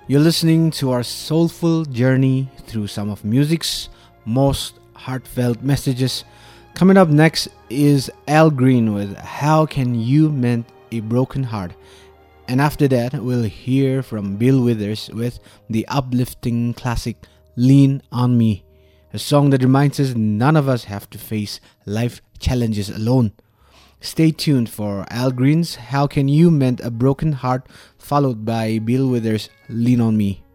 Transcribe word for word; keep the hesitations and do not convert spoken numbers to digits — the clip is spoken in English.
You're listening to our soulful journey through some of music's most heartfelt messages. Coming up next is Al Green with How Can You Mend a Broken Heart? And after that, we'll hear from Bill Withers with the uplifting classic Lean on Me, a song that reminds us none of us have to face life challenges alone. Stay tuned for Al Green's How Can You Mend a Broken Heart, followed by Bill Withers' Lean on Me.